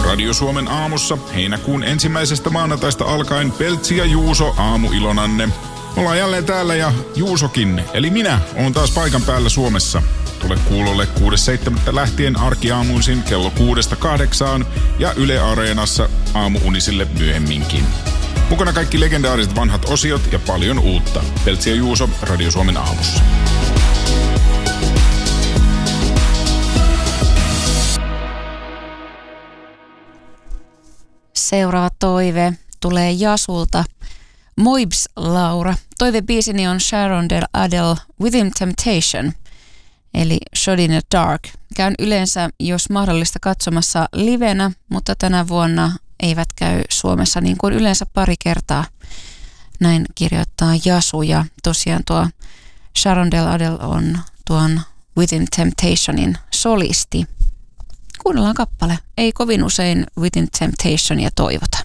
Radio Suomen aamussa heinäkuun 1. maanantaista alkaen Peltsi ja Juuso aamuilonanne. Ollaan jälleen täällä ja Juusokin, eli minä, oon taas paikan päällä Suomessa. Tule kuulolle 6.7. lähtien arkiaamuisin kello 6-8 ja Yle Areenassa aamuunisille myöhemminkin. Mukana kaikki legendaariset vanhat osiot ja paljon uutta. Peltsi ja Juuso Radio Suomen aamussa. Seuraava toive tulee Jasulta. Moibs Laura. Toivebiisini on Sharon Del Adele Within Temptation, eli Shot in the Dark. Käyn yleensä, jos mahdollista, katsomassa livenä, mutta tänä vuonna eivät käy Suomessa niin kuin yleensä pari kertaa. Näin kirjoittaa Jasu, ja tosiaan tuo Sharon Del Adele on tuon Within Temptationin solisti. Kuunnellaan kappale. Ei kovin usein Within Temptationia toivota.